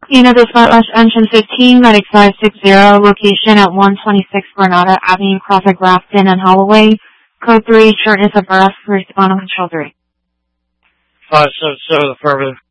Unit Dispatch Engine 15, Medic 560, location at 126 Granada Avenue, Crawford, Grafton, and Holloway. Code 3, shortness of breath, respond on control 3. 570, affirmative.